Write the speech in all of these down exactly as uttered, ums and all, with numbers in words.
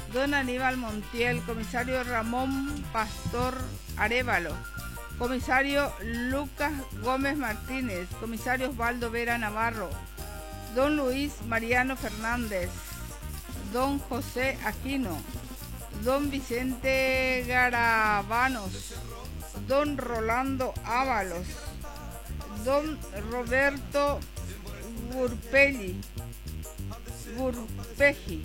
don Aníbal Montiel, comisario Ramón Pastor Arévalo, comisario Lucas Gómez Martínez, comisario Osvaldo Vera Navarro, don Luis Mariano Fernández, don José Aquino, don Vicente Garabanos, don Rolando Ábalos, don Roberto Gurpelli, Gurpeji,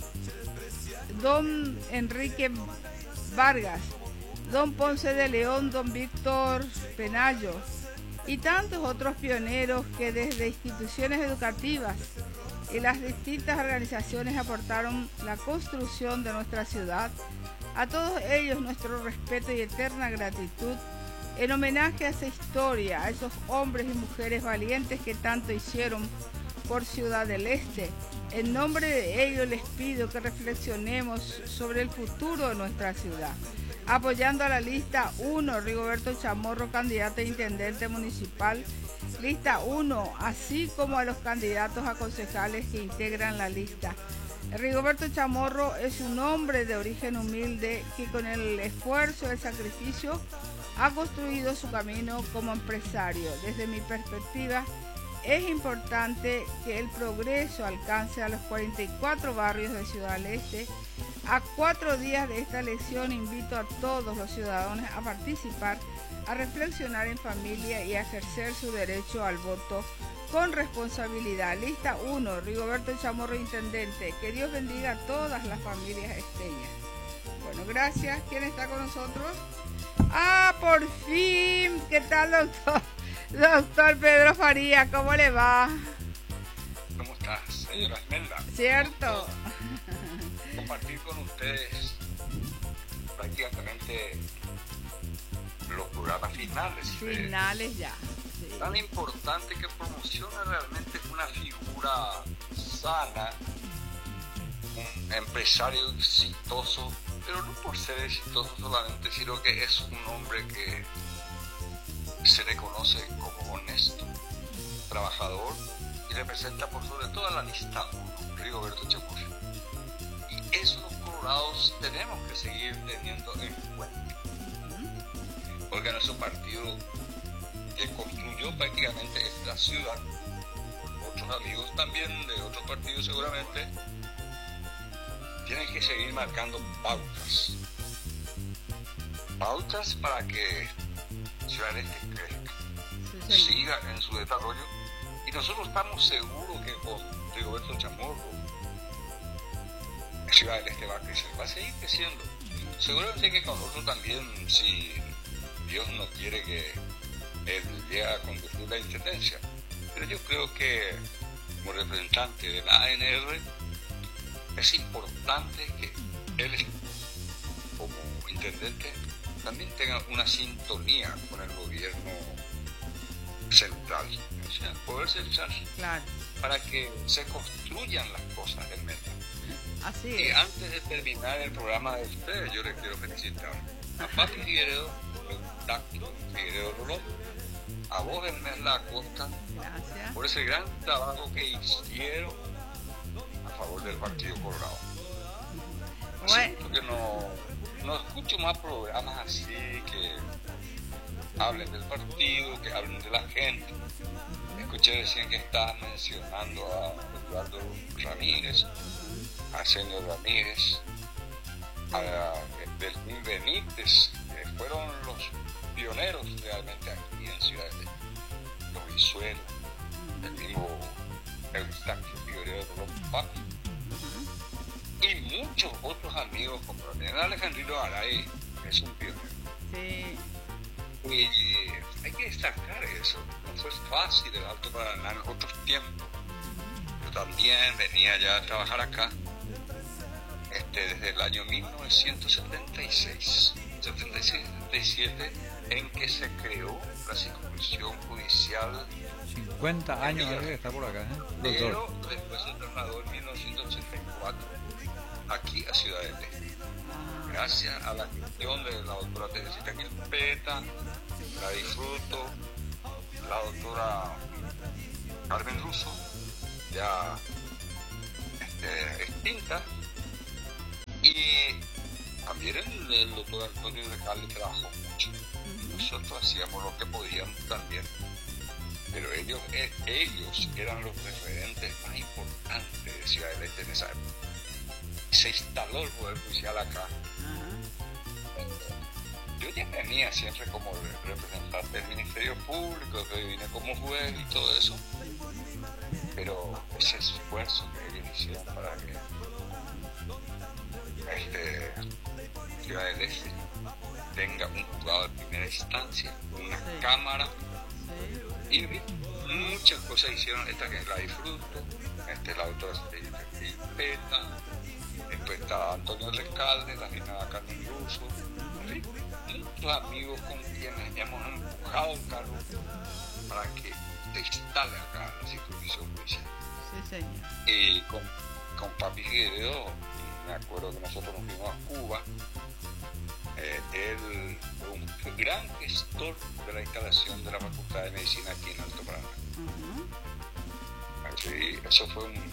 don Enrique Vargas, don Ponce de León, don Víctor Penayo y tantos otros pioneros que desde instituciones educativas y las distintas organizaciones aportaron la construcción de nuestra ciudad. A todos ellos nuestro respeto y eterna gratitud en homenaje a esa historia, a esos hombres y mujeres valientes que tanto hicieron por Ciudad del Este. En nombre de ellos les pido que reflexionemos sobre el futuro de nuestra ciudad, apoyando a la lista uno, Rigoberto Chamorro, candidato a intendente municipal, lista uno, así como a los candidatos a concejales que integran la lista. Rigoberto Chamorro es un hombre de origen humilde que con el esfuerzo y el sacrificio ha construido su camino como empresario. Desde mi perspectiva, es importante que el progreso alcance a los cuarenta y cuatro barrios de Ciudad del Este. A cuatro días de esta elección invito a todos los ciudadanos a participar, a reflexionar en familia y a ejercer su derecho al voto con responsabilidad. Lista uno, Rigoberto Chamorro, intendente. Que Dios bendiga a todas las familias esteñas. Bueno, gracias. ¿Quién está con nosotros? Ah, por fin. ¿Qué tal, doctor? Doctor Pedro Faría, ¿cómo le va? ¿Cómo estás, señora Esmeralda? Cierto. Compartir con ustedes prácticamente los programas finales. Finales ya. Sí. Tan importante que promociona realmente una figura sana, un empresario exitoso, pero no por ser exitoso solamente, sino que es un hombre que se reconoce como honesto, trabajador y representa por sobre todo a la lista uno, Rigoberto Chamorro. Y eso los colorados tenemos que seguir teniendo en cuenta. Porque nuestro partido, que construyó prácticamente esta ciudad, otros amigos también de otros partidos seguramente, tienen que seguir marcando pautas. Pautas para que Ciudad del Este crezca, sí, sí. siga en su desarrollo. Y nosotros estamos seguros que con Rigoberto Chamorro Ciudad del Este va a crecer, va a seguir creciendo. Seguramente que con nosotros también, si Dios no quiere que él llegue a conducir la intendencia. Pero yo creo que como representante de la A N R es importante que él como intendente también tenga una sintonía con el gobierno central, o sea, el poder central, claro, para que se construyan las cosas en Meta. Así y es. Antes de terminar el programa de ustedes, yo les quiero felicitar a Pati Figueredo, Táctico Figueredo Rolón, a vos, Esmeralda Acosta, gracias, por ese gran trabajo que hicieron a favor del Partido Colorado. Bueno. Porque no No escucho más programas así que hablen del partido, que hablen de la gente. Escuché recién que estaban mencionando a Eduardo Ramírez, a Senio Ramírez, a Delfín Benítez, que fueron los pioneros realmente aquí en Ciudad del Este. Los Visuela, el mismo Eustaquio Figueredo de los Papi. Y muchos otros amigos, como también Alejandrino Aray, que es un pionero. Sí. Y hay que destacar eso. No fue fácil el Alto Paraná en otros tiempos. Yo también venía ya a trabajar acá este, desde el año mil novecientos setenta y seis, setenta y seis, setenta y siete, en que se creó la circunscripción judicial. cincuenta años de que está por acá, ¿eh? Pero después se trasladó en mil novecientos ochenta y cuatro aquí a Ciudad del Este. Gracias a la gestión de la doctora Teresita Quilpeta, la Disfruto, la doctora Carmen Russo, ya este, extinta, y ayer el, el doctor Antonio Recalde trabajó mucho. Nosotros hacíamos lo que podíamos también. Pero ellos, eh, ellos eran los referentes más importantes de Ciudad del Este en esa época. Se instaló el Poder Judicial acá. Uh-huh. Yo ya venía siempre como representante del Ministerio Público, que vine como juez y todo eso. Pero ese esfuerzo que ellos hicieron para que este, Ciudad del Este tenga un juzgado de primera instancia, una sí. cámara, sí. y muchas cosas hicieron, esta que la disfruto, este, la doctora Peta, después está Antonio Recalde, la finada Carmen Russo, muchos amigos con quienes hemos empujado el carro para que se instale acá la circunscripción judicial. Sí, señor. Y con, con Papi Figueredo, me acuerdo que nosotros nos fuimos a Cuba. Eh, él fue un gran gestor de la instalación de la Facultad de Medicina aquí en Alto Paraná. Uh-huh. Así, eso fue un,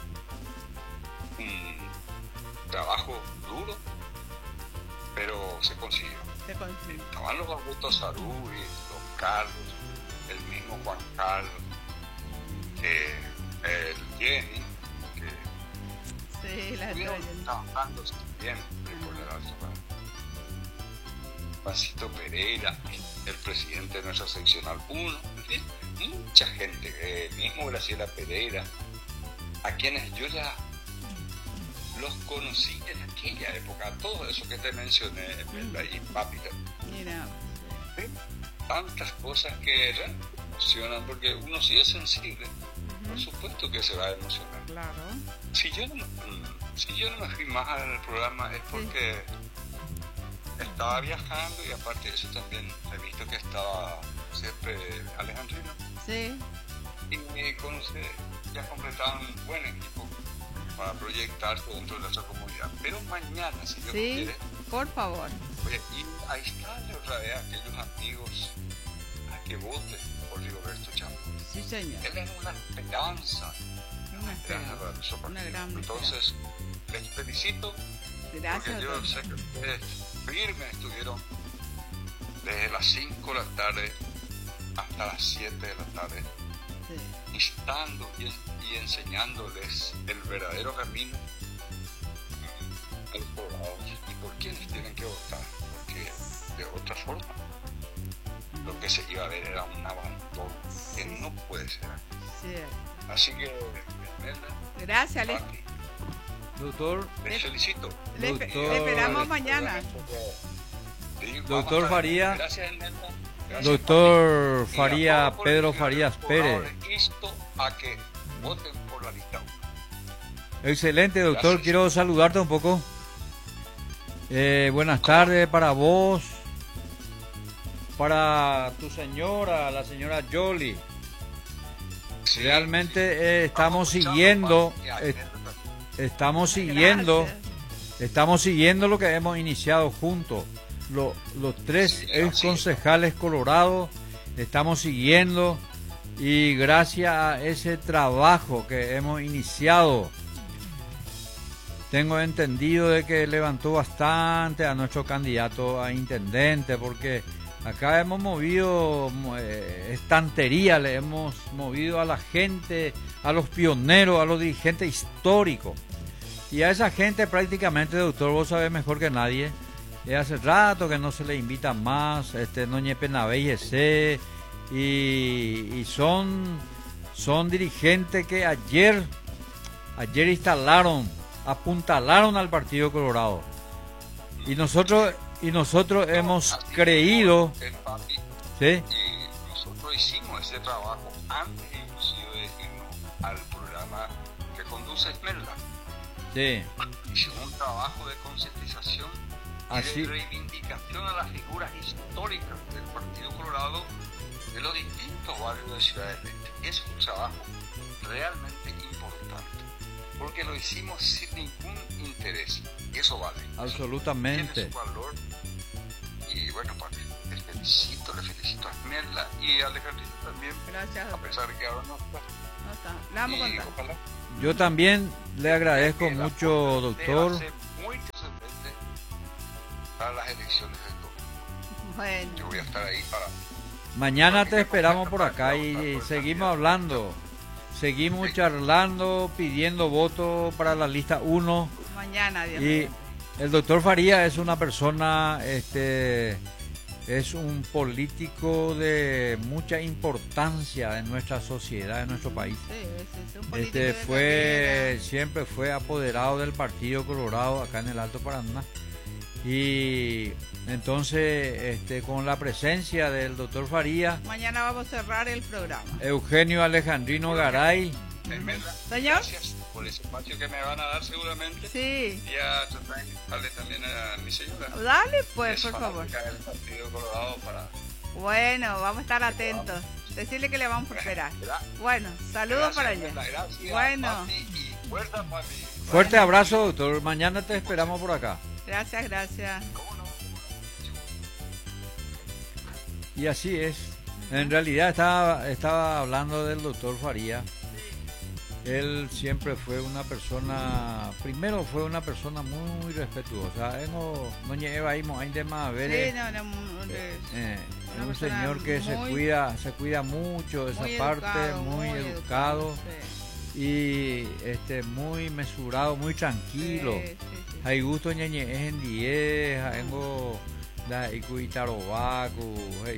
un trabajo duro, pero se consiguió. Se consiguió. Estaban los Augusto Saruri, los Carlos, el mismo Juan Carlos, eh, el Jenny, que sí, la estuvieron trabajando bien por el Alto Paraná. Juancito Pereira, el presidente de nuestra seccional uno, en fin, mucha gente, eh, mismo Graciela Pereira, a quienes yo ya los conocí en aquella época, todo eso que te mencioné, ¿verdad? Y Papi también. Mira. ¿Sí? Tantas cosas que ya emocionan, porque uno si es sensible, uh-huh. por supuesto que se va a emocionar. Claro. Si yo no, si yo no me fui más al programa es porque... Sí. Estaba viajando y aparte de eso también he visto que estaba siempre Alejandrino. Sí. Y con usted ya completaban un buen equipo para proyectarse dentro de nuestra comunidad. Pero mañana, si Dios sí, quiere, por favor. Voy a ir a instarle otra vez a aquellos amigos a que voten por Rigoberto Champo. Sí, señor. Él es una esperanza. Una esperanza. Una, esperanza. una gran Entonces, les felicito. Gracias. Porque yo sé que ustedes firmes estuvieron desde las cinco de la tarde hasta las siete de la tarde, sí. instando y, y enseñándoles el verdadero camino a los poblados y por quienes tienen que votar, porque de otra forma lo que se iba a ver era un abandono que no puede ser. Sí. Así que, gracias, Alex. Doctor, les felicito. Le, doctor, le esperamos mañana. Doctor Faría. Gracias, gracias, doctor Faría, Pedro Farías Pérez. Insto a que voten por la lista. Excelente, doctor. Gracias. Quiero saludarte un poco. Eh, buenas tardes para vos, para tu señora, la señora Jolie. Sí, Realmente sí. Eh, estamos siguiendo. Eh, Estamos siguiendo, Gracias. estamos siguiendo lo que hemos iniciado juntos, los, los tres sí, ex concejales colorados, estamos siguiendo y gracias a ese trabajo que hemos iniciado, tengo entendido de que levantó bastante a nuestro candidato a intendente, porque acá hemos movido eh, estantería, le hemos movido a la gente, a los pioneros, a los dirigentes históricos. Y a esa gente prácticamente, doctor, vos sabés mejor que nadie, eh, hace rato que no se le invita más, este, no ñepenabeyese, y, y son, son dirigentes que ayer, ayer instalaron, apuntalaron al Partido Colorado. Y nosotros, y nosotros hemos creído, ¿sí? Y nosotros hicimos ese trabajo antes inclusive de irnos al programa que conduce Esmeralda. Sí. Hicimos un trabajo de concientización y Así. de reivindicación a las figuras históricas del Partido Colorado de los distintos barrios de Ciudad del Este. Es un trabajo realmente importante, porque lo hicimos sin ningún interés, y eso vale. Absolutamente. Tiene su valor, y bueno, pues, les felicito, les felicito a Esmerla y a Alejandrito también. Gracias. A pesar de que ahora no está. No está. Le vamos a contar. Ojalá. Yo también le agradezco mucho, doctor. Muy excelente para las elecciones del domingo. Bueno. Yo voy a estar ahí para... Mañana te esperamos por acá y seguimos hablando, seguimos Sí. charlando, pidiendo votos para la lista uno. Mañana, Dios Y mío. el doctor Faría es una persona, este, es un político de mucha importancia en nuestra sociedad, en nuestro país. Sí, sí, es un político Este de fue, carrera. siempre fue apoderado del Partido Colorado acá en el Alto Paraná. Y entonces, este, con la presencia del doctor Faría, Mañana vamos a cerrar el programa. Eugenio Alejandrino Garay, Esmeralda, Señor. gracias por ese espacio que me van a dar seguramente. Sí. Y a tratar de invitarle también a mi señora. Dale, pues, Es por favor. fanática del Partido Colorado para... Bueno, vamos a estar atentos. Decirle que le vamos a esperar. Bueno, saludos Gracias, para allá. Esmeralda, gracias, Bueno. Pati, y fuerza, Pati. fuerte abrazo, doctor. Mañana te esperamos por acá. Gracias, gracias. ¿Cómo no? Y así es. En realidad estaba, estaba hablando del doctor Faría. Él siempre fue una persona, primero fue una persona muy respetuosa. Hemos, no llevamos a más ver. Sí, no, no, no, Eh, una es un persona señor que se muy- cuida, se cuida mucho de esa muy parte, educado, muy, muy educado, sí. y este muy mesurado, muy tranquilo. Sí, sí, sí. Hay gusto ñeñe es en diez, tengo la ikuitarobaku,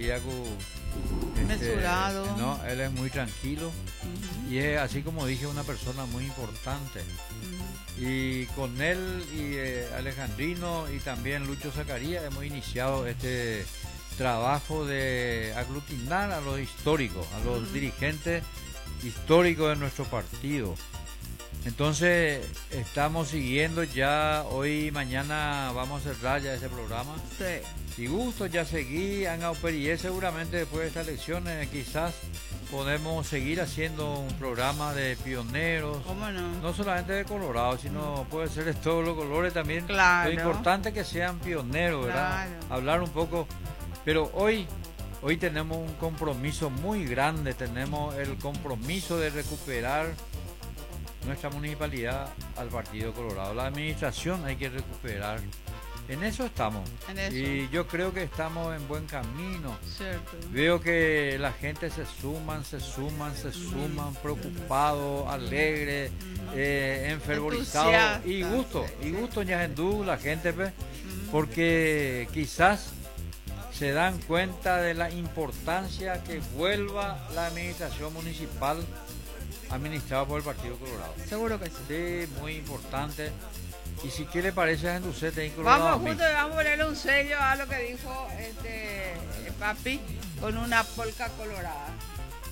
Mesurado. no, él es muy tranquilo Ujú, y es así como dije una persona muy importante. ujú. Y con él y eh, Alejandrino y también Lucho Zacarías hemos iniciado este trabajo de aglutinar a los históricos, a los Ujú. dirigentes históricos de nuestro partido. Entonces estamos siguiendo ya, hoy y mañana vamos a cerrar ya ese programa. Sí. Y gusto ya seguí en Auperié, seguramente después de estas elecciones quizás podemos seguir haciendo un programa de pioneros. ¿Cómo no? No solamente de Colorado, sino puede ser de todos los colores también. Claro. Lo importante es que sean pioneros, ¿verdad? Claro. Hablar un poco. Pero hoy, hoy tenemos un compromiso muy grande. Tenemos el compromiso de recuperar nuestra municipalidad al Partido Colorado. La administración hay que recuperar. En eso estamos. En eso. Y yo creo que estamos en buen camino. Cierto. Veo que la gente se suman, se suman, se suman, preocupados, alegres, eh, enfervorizados Entusiasta, y gusto, sí, y sí. gusto ya en Du, la gente, pues, Ujú. porque quizás se dan cuenta de la importancia que vuelva la administración municipal administrada por el Partido Colorado. Seguro que sí. Sí, muy importante. Y si qué le parece a Genducete en Colorado. Vamos a mí? juntos y vamos a ponerle un sello a lo que dijo este papi con una polca colorada.